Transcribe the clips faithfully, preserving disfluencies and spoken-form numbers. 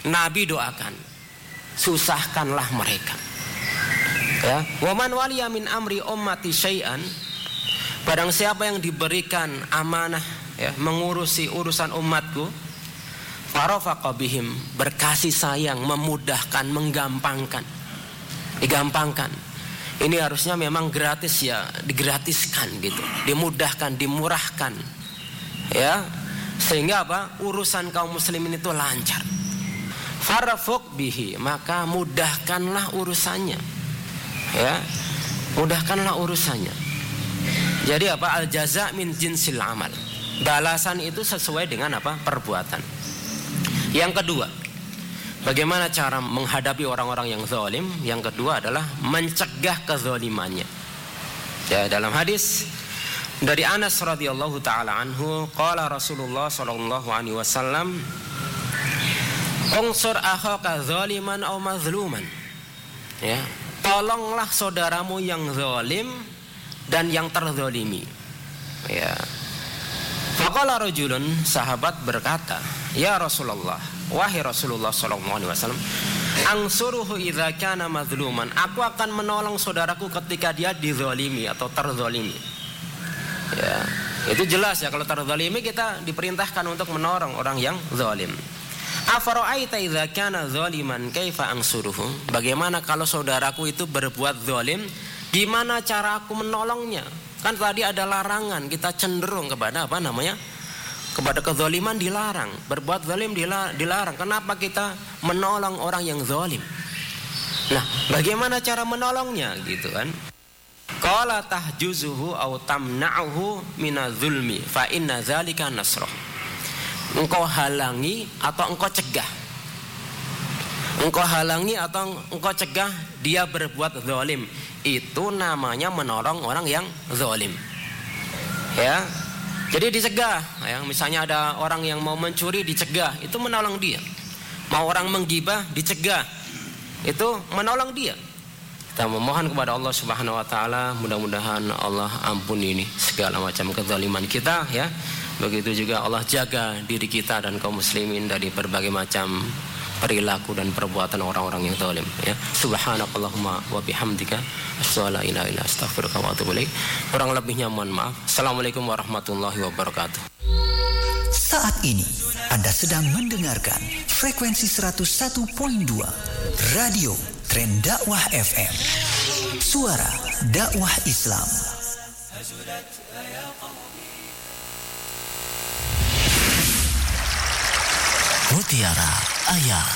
Nabi doakan, susahkanlah mereka. Ya, wa man waliya min amri ummati syai'an, barang siapa yang diberikan amanah ya, mengurusi urusan umatku, farafaqa bihim, berkasih sayang, memudahkan, menggampangkan, digampangkan. Ini harusnya memang gratis ya, digratiskan gitu, dimudahkan, dimurahkan, ya, sehingga apa? Urusan kaum muslimin itu lancar. Farafuk bihi, maka mudahkanlah urusannya, ya, mudahkanlah urusannya. Jadi apa? Al jaza min jinsil amal, balasan itu sesuai dengan apa? Perbuatan. Yang kedua, bagaimana cara menghadapi orang-orang yang zalim? Yang kedua adalah mencegah kezalimannya. Ya, dalam hadis dari Anas radhiyallahu taala anhu, qala Rasulullah sallallahu alaihi wasallam, unsur akhaka zaliman aw mazluman. Ya, tolonglah saudaramu yang zalim dan yang terzalimi. Ya. Faqala rajulun, sahabat berkata, ya Rasulullah, wahai Rasulullah sallallahu alaihi wasallam, angsuruhu idza kana mazluman, aku akan menolong saudaraku ketika dia dizalimi atau terzalimi. Ya, itu jelas ya, kalau terzalimi kita diperintahkan untuk menolong orang yang zalim. Afara'aita idza kana zaliman kaifa angsuruhu, bagaimana kalau saudaraku itu berbuat zalim, gimana cara aku menolongnya? Kan tadi ada larangan, kita cenderung kepada apa namanya? Kepada kezaliman dilarang, berbuat zalim dilarang. Kenapa kita menolong orang yang zalim? Nah, bagaimana cara menolongnya gitu kan? Qala tahjuzuhu aw tamna'uhu minaz-zulmi fa inna dzalika nasrah. Engkau halangi atau engkau cegah. Engkau halangi atau engkau cegah dia berbuat zalim. Itu namanya menolong orang yang zalim. Ya. Jadi dicegah, ya, misalnya ada orang yang mau mencuri dicegah, itu menolong dia. Mau orang menggibah dicegah, itu menolong dia. Kita memohon kepada Allah Subhanahu wa taala, mudah-mudahan Allah ampuni ini segala macam kezaliman kita, ya. Begitu juga Allah jaga diri kita dan kaum muslimin dari berbagai macam perilaku dan perbuatan orang-orang yang zalim, ya. Subhanakallahumma wa bihamdika asyhadu an la ilaha illa anta astaghfiruka wa atubu ilaik. Kurang lebihnya mohon maaf. Assalamualaikum warahmatullahi wabarakatuh. Saat ini Anda sedang mendengarkan frekuensi seratus satu koma dua Radio Tren Dakwah F M. Suara dakwah Islam. Mutiara Ayat.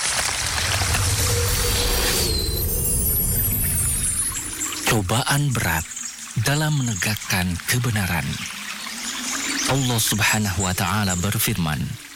Cobaan berat dalam menegakkan kebenaran. Allah Subhanahu wa taala berfirman,